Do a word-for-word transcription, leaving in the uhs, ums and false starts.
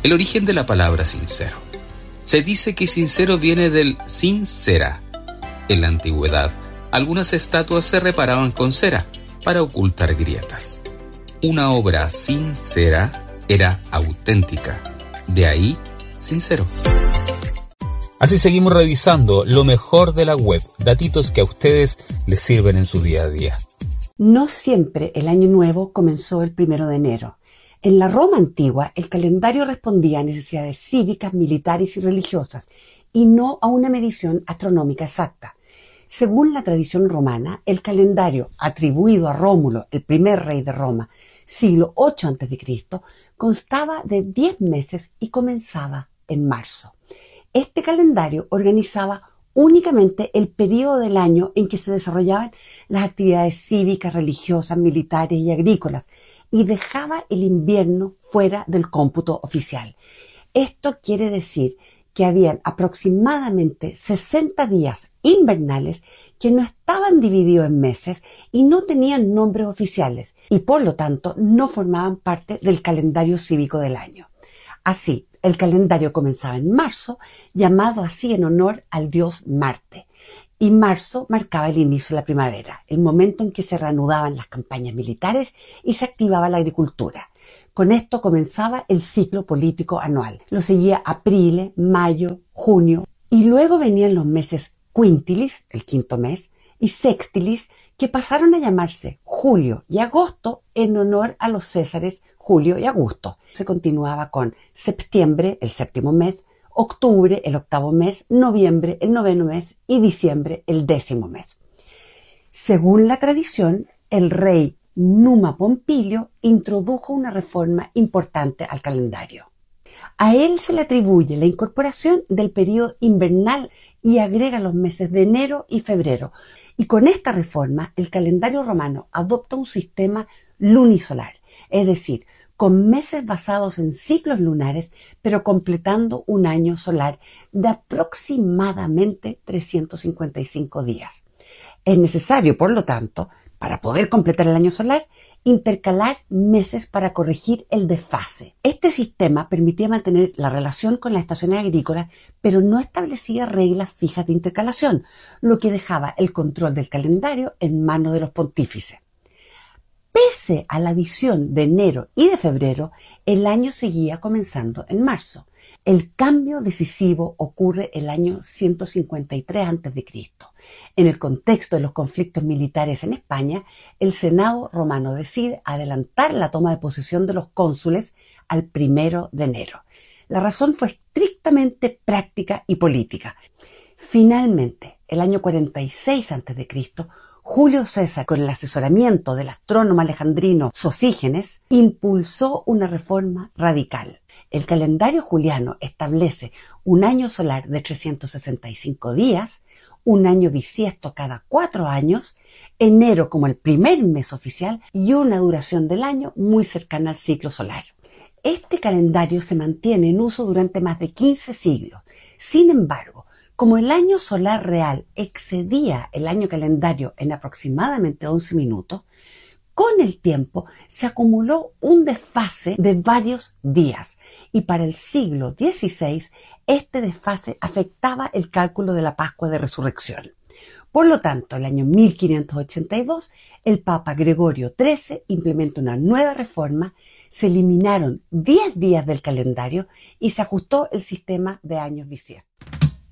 El origen de la palabra sincero. Se dice que sincero viene del sin cera. En la antigüedad, algunas estatuas se reparaban con cera para ocultar grietas. Una obra sincera era auténtica. De ahí, sincero. Así seguimos revisando lo mejor de la web, datitos que a ustedes les sirven en su día a día. No siempre el año nuevo comenzó el primero de enero. En la Roma antigua, el calendario respondía a necesidades cívicas, militares y religiosas, y no a una medición astronómica exacta. Según la tradición romana, el calendario atribuido a Rómulo, el primer rey de Roma, siglo ocho antes de Cristo, constaba de diez meses y comenzaba en marzo. Este calendario organizaba únicamente el periodo del año en que se desarrollaban las actividades cívicas, religiosas, militares y agrícolas, y dejaba el invierno fuera del cómputo oficial. Esto quiere decir que habían aproximadamente sesenta días invernales que no estaban divididos en meses y no tenían nombres oficiales, y por lo tanto no formaban parte del calendario cívico del año. Así, el calendario comenzaba en marzo, llamado así en honor al dios Marte, y marzo marcaba el inicio de la primavera, el momento en que se reanudaban las campañas militares y se activaba la agricultura. Con esto comenzaba el ciclo político anual. Lo seguía abril, mayo, junio, y luego venían los meses quintilis, el quinto mes, y sextilis, que pasaron a llamarse julio y agosto en honor a los césares Julio y Augusto. Se continuaba con septiembre, el séptimo mes, octubre, el octavo mes, noviembre, el noveno mes y diciembre, el décimo mes. Según la tradición, el rey Numa Pompilio introdujo una reforma importante al calendario. A él se le atribuye la incorporación del periodo invernal y agrega los meses de enero y febrero. Y con esta reforma, el calendario romano adopta un sistema lunisolar, es decir, con meses basados en ciclos lunares, pero completando un año solar de aproximadamente trescientos cincuenta y cinco días. Es necesario, por lo tanto, para poder completar el año solar, intercalar meses para corregir el desfase. Este sistema permitía mantener la relación con las estaciones agrícolas, pero no establecía reglas fijas de intercalación, lo que dejaba el control del calendario en manos de los pontífices. Pese a la adición de enero y de febrero, el año seguía comenzando en marzo. El cambio decisivo ocurre el año ciento cincuenta y tres antes de Cristo. En el contexto de los conflictos militares en España, el Senado romano decide adelantar la toma de posesión de los cónsules al primero de enero. La razón fue estrictamente práctica y política. Finalmente, el año cuarenta y seis antes de Cristo, Julio César, con el asesoramiento del astrónomo alejandrino Sosígenes, impulsó una reforma radical. El calendario juliano establece un año solar de trescientos sesenta y cinco días, un año bisiesto cada cuatro años, enero como el primer mes oficial y una duración del año muy cercana al ciclo solar. Este calendario se mantiene en uso durante más de quince siglos. Sin embargo, como el año solar real excedía el año calendario en aproximadamente once minutos, con el tiempo se acumuló un desfase de varios días y para el siglo dieciséis este desfase afectaba el cálculo de la Pascua de Resurrección. Por lo tanto, el año mil quinientos ochenta y dos, el Papa Gregorio trece implementó una nueva reforma, se eliminaron diez días del calendario y se ajustó el sistema de años bisiestos.